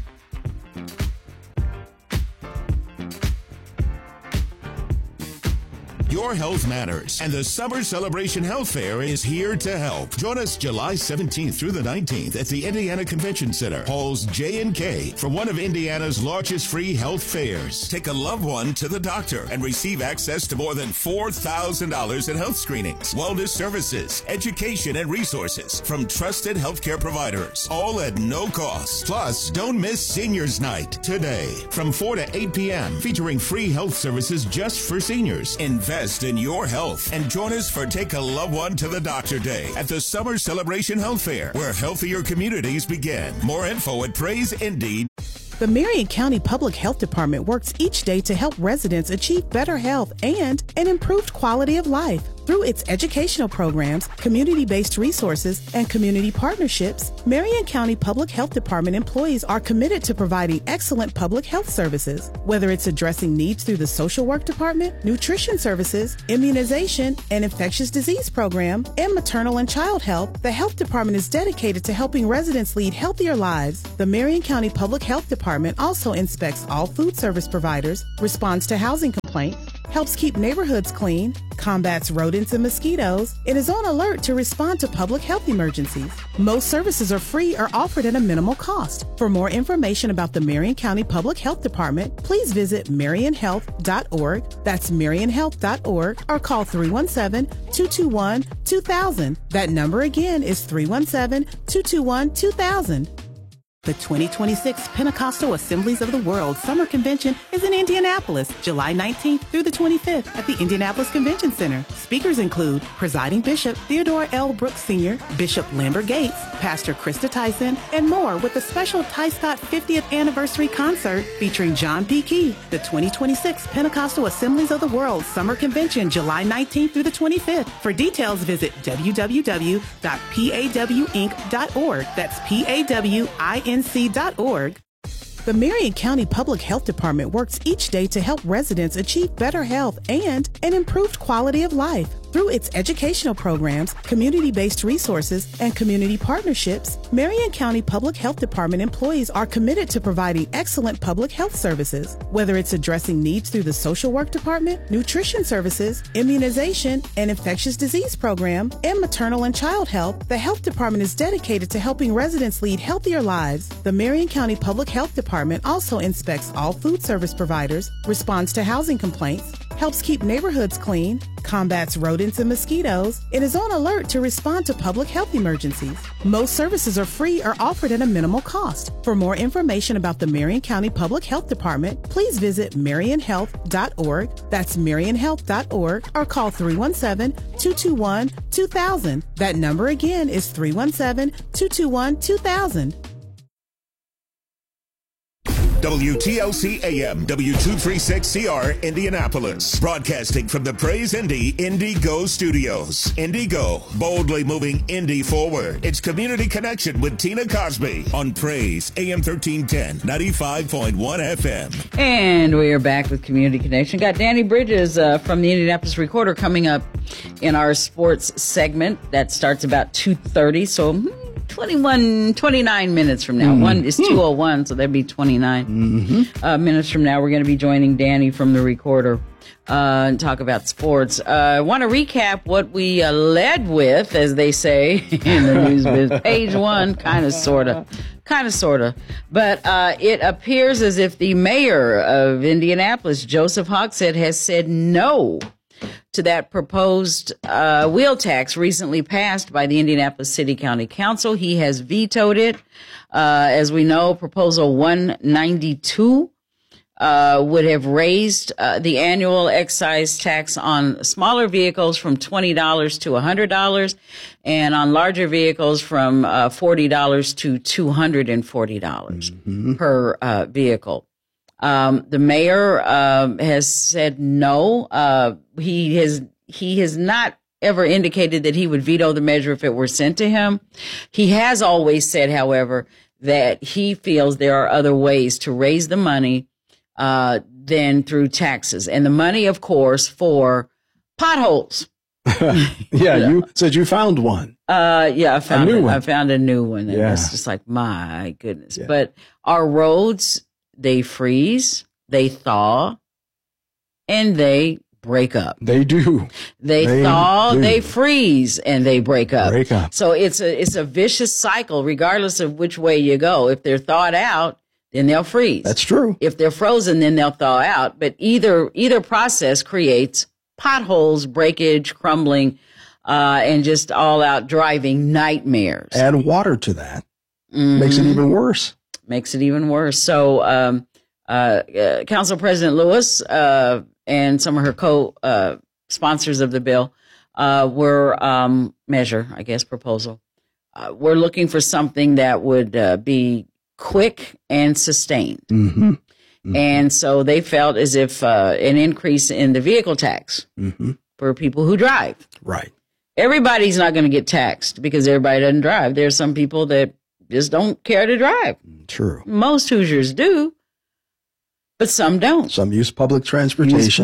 Speaker 8: Your health matters, and the Summer Celebration Health Fair is here to help. Join us July 17th through the 19th at the Indiana Convention Center, halls J&K, for one of Indiana's largest free health fairs. Take a loved one to the doctor and receive access to more than $4,000 in health screenings, wellness services, education, and resources from trusted healthcare providers, all at no cost. Plus, don't miss Seniors Night today from 4 to 8 p.m., featuring free health services just for seniors. Invest in your health and join us for Take a Loved One to the Doctor Day at the Summer Celebration Health Fair, where healthier communities begin. More info at Praise Indeed.
Speaker 6: The Marion County Public Health Department works each day to help residents achieve better health and an improved quality of life. Through its educational programs, community-based resources, and community partnerships, Marion County Public Health Department employees are committed to providing excellent public health services. Whether it's addressing needs through the social work department, nutrition services, immunization, and infectious disease program, and maternal and child health, the health department is dedicated to helping residents lead healthier lives. The Marion County Public Health Department also inspects all food service providers, responds to housing complaints, helps keep neighborhoods clean, combats rodents and mosquitoes, and is on alert to respond to public health emergencies. Most services are free or offered at a minimal cost. For more information about the Marion County Public Health Department, please visit marionhealth.org. That's marionhealth.org, or call 317-221-2000. That number again is 317-221-2000. The 2026 Pentecostal Assemblies of the World Summer Convention is in Indianapolis, July 19th through the 25th at the Indianapolis Convention Center. Speakers include Presiding Bishop Theodore L. Brooks Sr., Bishop Lambert Gates, Pastor Krista Tyson, and more, with a special Ty Scott 50th Anniversary Concert featuring John P. Key. The 2026 Pentecostal Assemblies of the World Summer Convention, July 19th through the 25th. For details, visit www.pawinc.org. That's PAWINC.org. The Marion County Public Health Department works each day to help residents achieve better health and an improved quality of life. Through its educational programs, community-based resources, and community partnerships, Marion County Public Health Department employees are committed to providing excellent public health services. Whether it's addressing needs through the social work department, nutrition services, immunization, and infectious disease program, and maternal and child health, the health department is dedicated to helping residents lead healthier lives. The Marion County Public Health Department also inspects all food service providers, responds to housing complaints, helps keep neighborhoods clean, combats rodents and mosquitoes, and is on alert to respond to public health emergencies. Most services are free or offered at a minimal cost. For more information about the Marion County Public Health Department, please visit marionhealth.org. That's marionhealth.org, or call 317-221-2000. That number again is 317-221-2000.
Speaker 8: WTLC AM, W236CR, Indianapolis. Broadcasting from the Praise Indy Indigo Studios. Indigo, boldly moving Indy forward. It's Community Connection with Tina Cosby on Praise AM 1310, 95.1 FM.
Speaker 1: And we are back with Community Connection. Got Danny Bridges from the Indianapolis Recorder coming up in our sports segment. That starts about 2:30, so 29 minutes from now. One is 2:01, so that'd be 29 minutes from now. We're going to be joining Danny from the Recorder and talk about sports. I want to recap what we led with, as they say in the news biz. Page one, kind of, sort of. But it appears as if the mayor of Indianapolis, Joseph Hogsett, has said no to that proposed wheel tax recently passed by the Indianapolis City County Council. He has vetoed it. As we know, Proposal 192 would have raised the annual excise tax on smaller vehicles from $20 to $100, and on larger vehicles from $40 to $240 per vehicle. The mayor has said no. He has not ever indicated that he would veto the measure if it were sent to him. He has always said, however, that he feels there are other ways to raise the money than through taxes. And the money, of course, for potholes.
Speaker 2: You said you found one.
Speaker 1: I found I found a new one. And it's just like, my goodness. Yeah. But our roads, they freeze, they thaw, and they break up.
Speaker 2: They do.
Speaker 1: They thaw, they freeze, and they break up. So it's a vicious cycle, regardless of which way you go. If they're thawed out, then they'll freeze.
Speaker 2: That's true.
Speaker 1: If they're frozen, then they'll thaw out. But either process creates potholes, breakage, crumbling, and just all out driving nightmares.
Speaker 2: Add water to that. Makes it even worse. So, Council President Lewis, and some of her co-sponsors of the bill, proposal. We're looking for something that would be
Speaker 1: quick and sustained.
Speaker 2: Mm-hmm. Mm-hmm.
Speaker 1: And so they felt as if an increase in the vehicle tax for people who drive.
Speaker 2: Right.
Speaker 1: Everybody's not going to get taxed because everybody doesn't drive. There's some people that just don't care to drive.
Speaker 2: True.
Speaker 1: Most Hoosiers do, but some don't.
Speaker 2: Some use public transportation.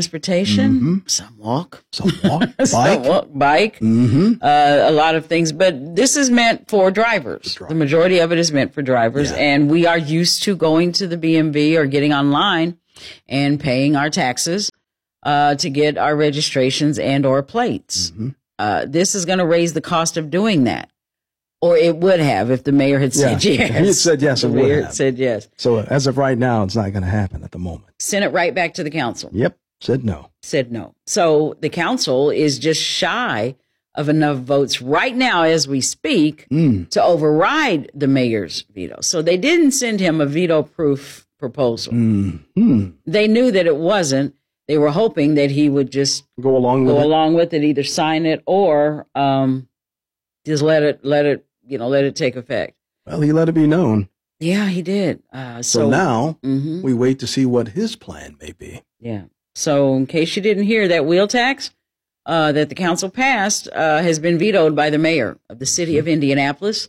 Speaker 1: Some walk.
Speaker 2: Some walk. Bike.
Speaker 1: Some walk, bike. A lot of things. But this is meant for drivers. The majority of it is meant for drivers. Yeah. And we are used to going to the BMV or getting online and paying our taxes to get our registrations and or plates. This is going to raise the cost of doing that. Or it would have if the mayor had said yes.
Speaker 2: He had said yes,
Speaker 1: the mayor had said yes.
Speaker 2: So as of right now, it's not going to happen at the moment.
Speaker 1: Sent it right back to the council.
Speaker 2: Yep. Said no.
Speaker 1: Said no. So the council is just shy of enough votes right now as we speak to override the mayor's veto. So they didn't send him a veto-proof proposal. They knew that it wasn't. They were hoping that he would just
Speaker 2: go along
Speaker 1: with it, either sign it or just let it take effect.
Speaker 2: Well, he let it be known.
Speaker 1: Yeah, he did.
Speaker 2: So now we wait to see what his plan may be.
Speaker 1: Yeah. So in case you didn't hear, that wheel tax that the council passed has been vetoed by the mayor of the city of Indianapolis.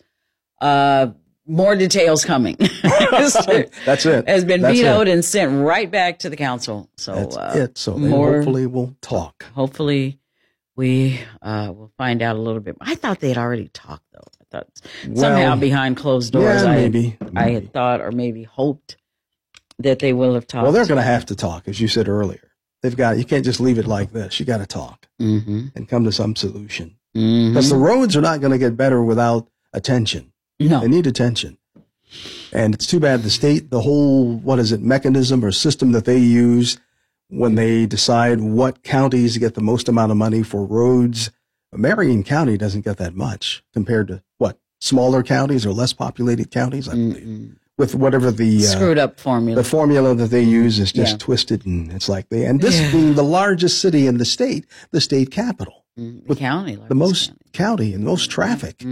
Speaker 1: More details coming.
Speaker 2: That's it.
Speaker 1: Has been vetoed and sent right back to the council. So
Speaker 2: that's it. So hopefully we'll talk.
Speaker 1: Hopefully we will find out a little bit. I thought they'd already talked, though. I thought somehow behind closed doors.
Speaker 2: Yeah, maybe.
Speaker 1: I had thought or maybe hoped that they will have talked.
Speaker 2: Well, they're going to have to talk, as you said earlier. You can't just leave it like this. You got to talk and come to some solution. Because the roads are not going to get better without attention.
Speaker 1: No.
Speaker 2: They need attention. And it's too bad the whole, mechanism or system that they use when they decide what counties get the most amount of money for roads. Marion County doesn't get that much compared to smaller counties or less populated counties, I believe. With whatever the
Speaker 1: screwed up formula.
Speaker 2: The formula that they use is just twisted, and it's like this being the largest city in the state capital.
Speaker 1: The
Speaker 2: most county and most traffic.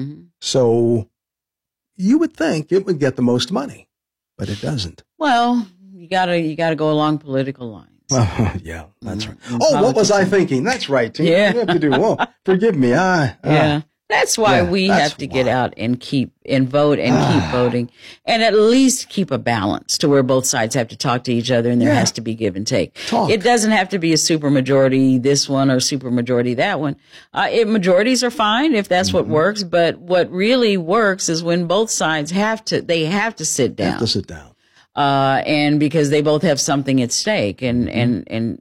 Speaker 2: So you would think it would get the most money, but it doesn't.
Speaker 1: Well, you gotta go along political lines.
Speaker 2: Yeah, that's right. Oh, what was I thinking? That's right, Tina. Yeah. You have to do. Oh, forgive me.
Speaker 1: Yeah. That's why we have to get out and vote and keep voting, and at least keep a balance to where both sides have to talk to each other and there has to be give and take. It doesn't have to be a supermajority this one or supermajority that one. Majorities are fine if that's what works, but what really works is when both sides have to sit down.
Speaker 2: They have to sit down.
Speaker 1: And because they both have something at stake, and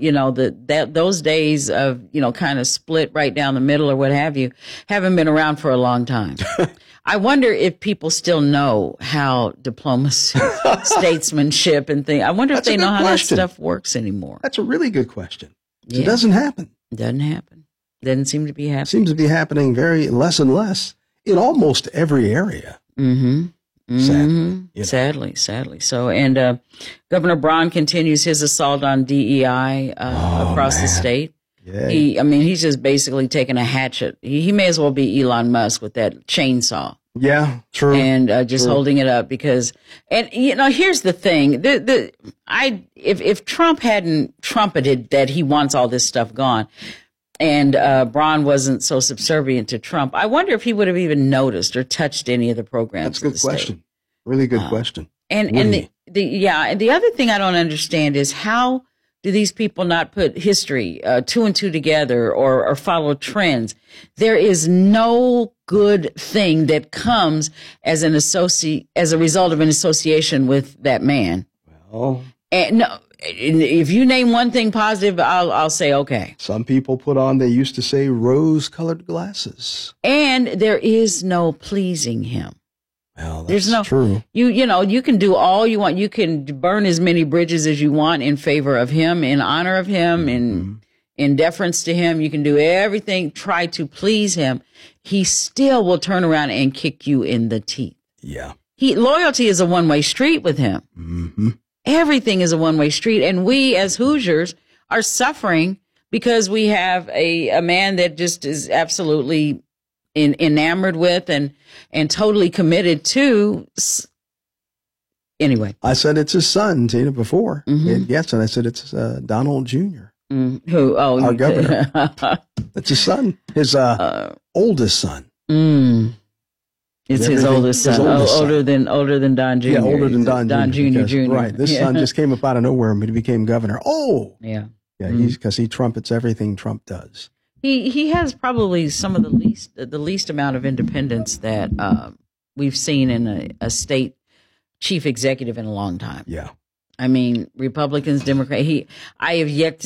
Speaker 1: those days of, kind of split right down the middle or what have you, haven't been around for a long time. I wonder if people still know how diplomacy, statesmanship and things. I wonder if they know how that stuff works anymore.
Speaker 2: That's a really good question. Yeah. It doesn't happen.
Speaker 1: Doesn't happen. Doesn't seem to be happening.
Speaker 2: Seems to be happening very less and less in almost every area. Sadly.
Speaker 1: So, and Governor Braun continues his assault on DEI across the state. Yay. He's just basically taking a hatchet. He may as well be Elon Musk with that chainsaw.
Speaker 2: Yeah, true.
Speaker 1: And just holding it up because, and here's the thing: if Trump hadn't trumpeted that he wants all this stuff gone, and Braun wasn't so subservient to Trump, I wonder if he would have even noticed or touched any of the programs.
Speaker 2: That's a good question. Really good question.
Speaker 1: And the other thing I don't understand is how do these people not put history, 2 and 2 together or follow trends? There is no good thing that comes as a result of an association with that man.
Speaker 2: Well,
Speaker 1: and no. If you name one thing positive, I'll say okay.
Speaker 2: Some people put on, they used to say, rose-colored glasses.
Speaker 1: And there is no pleasing him.
Speaker 2: Well, that's true.
Speaker 1: You can do all you want. You can burn as many bridges as you want in favor of him, in honor of him, in deference to him. You can do everything, try to please him. He still will turn around and kick you in the teeth.
Speaker 2: Yeah.
Speaker 1: Loyalty is a one-way street with him.
Speaker 2: Mm-hmm.
Speaker 1: Everything is a one-way street. And we as Hoosiers are suffering because we have a man that just is absolutely enamored with and totally committed to Anyway.
Speaker 2: I said it's his son, Tina, before. Yes, and I said it's Donald Jr.
Speaker 1: Who? Oh,
Speaker 2: our governor. That's his son, his oldest son.
Speaker 1: It's his oldest son. Older than Don Jr.
Speaker 2: Yeah, older than Don Jr.
Speaker 1: Jr.
Speaker 2: Right. This son just came up out of nowhere and he became governor. Oh,
Speaker 1: yeah.
Speaker 2: Yeah, because he trumpets everything Trump does.
Speaker 1: He has probably some of the least amount of independence that we've seen in a state chief executive in a long time.
Speaker 2: Yeah.
Speaker 1: I mean, Republicans, Democrats. I have yet to